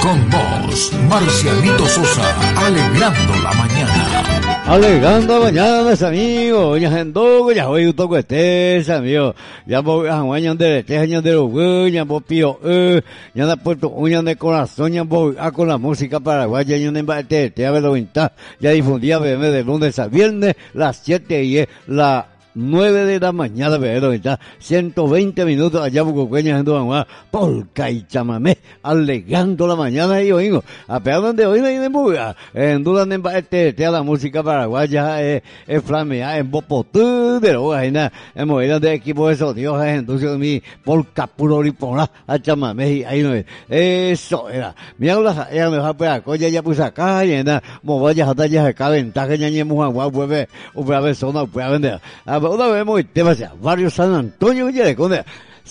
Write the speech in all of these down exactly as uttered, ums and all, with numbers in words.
Con vos, Marcianito Sosa, alegrando la mañana. Alegrando la mañana, mis amigos. Ya ando, ya voy un toco estés, amigo. Ya voy a Juan de este, ya de los güey, ya voy pío, eh, ya de Puerto Uña de corazón, ya voy a con la música paraguaya, ya de embate, te abre lo vinta, ya difundía B M de lunes a viernes, las siete y es la nueve de la mañana, pero está ciento veinte minutos allá Bucocueña, en Duanguá, polca y chamamé, alegando la mañana y oído, a pegar donde hoy no hay de muga, en duda de este, te la música paraguaya, es, es flamea, en bopotú, de lo en movida de equipo de sonido, entonces mi polca puro ripona, a chamamé, y ahí no es, eso era, mira la, ella me va a pegar, coya ya puse acá, y en movaya, hasta ya se cabe, ventaja, ya ni mujanguá, puede, una vez zona, puede vender, una vez muy demasiado, barrio San Antonio, ya le conde.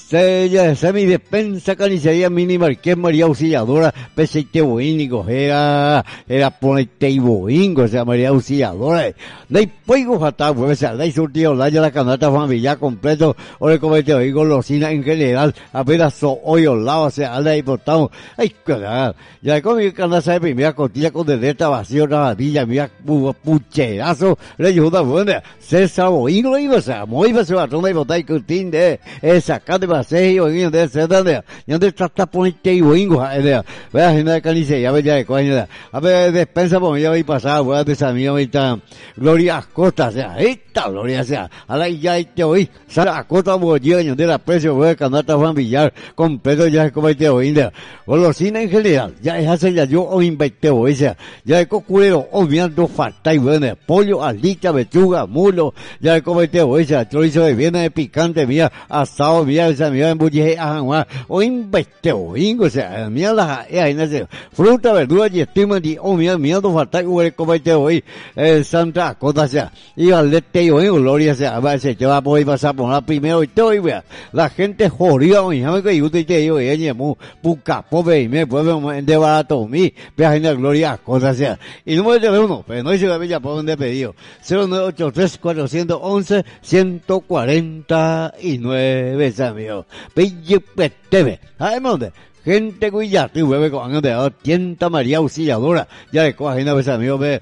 Se, se mi despensa carnicería mini Marqués María Auxiliadora, Peseite Boínico, era, era ponete y boingo, o sea, María Auxiliadora. Dai poigo fatal, pues, o sea, dai surtido la ya la canasta familiar completo, o le comete hoy golosina en general, apenas so hoy al lado, o sea, alda y portamos. Ay, cagada. Ya comí canasta de primera costilla con deleta vacío, una batilla, mira, pucherazo, le ayuda, bueno, César Boingo, o sea, muy fácil, batón y botai curtín de, esa cante paseo y de ese donde donde está está ponete y boingo vea gente de canice ya ve ya de coña a ver despensa por mí ya voy pasar voy a de esa amiga ahorita Gloria Acosta o sea esta Gloria o sea a la ya te hoy Sara Acosta bollo de la precio voy a canasta Juan Villar completo ya como este hoy o los cines en general ya es hace ya yo o invité hoy o sea ya de cocurero o viendo falta y bueno pollo alita pechuga mulo ya de como este hoy o sea chorizo de viene de picante mía asado mía esa mía en bulle a Juan o invité hoy o sea mía la eh ahí nace fruta verdura y estima de o mía mía do falta y bueno como este hoy eh Santa Acosta o sea y al este hoy Gloria o sea a ver se va a poder pasar por la primero y todo y vea la gente jodida hoy ya me que yo te digo ella mu puca pobre y me puede de barato mi vea gente Gloria Acosta o sea y número de teléfono pero no dice la bella por donde pedido cero nueve ocho tres cuatro uno uno uno cuatro nueve amigo Bello Peteve además de gente cuya tu bebé con de tienda María Auxiliadora ya de coja una vez amigo ve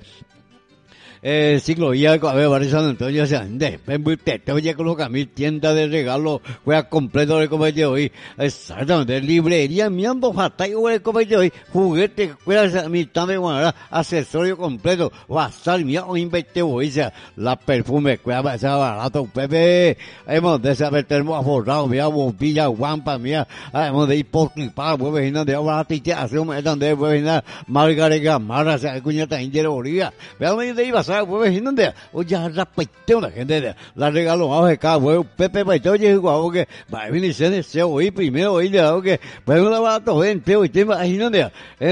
eh, ciclovía a ver, barrio San Antonio, o sea, de, te, te oye coloca mi tienda de regalo, juega completo de comer hoy, exactamente, librería, miando fata y de comer hoy, juguete, juega mi también, accesorio completo, WhatsApp, mía, o invente hoy, o sea, la perfume, juega, esa barato, pepe, hemos de saber, tenemos aforrado, mira, bombilla, guampa, mía, hemos de hipócrita, pues, vecina, de barato, y te hace un mes, de, pues, vecina, Margarita Gamarra, o sea, cuñata, indera, bolivia, veamos, de iba a pues ¿dónde? Oye, rapeteo la gente la regaló vamos de cada huevo Pepe Paito oye guau que va a venir se hoy primero hoy de algo que pues una barato gente hoy tema ahí ¿dónde?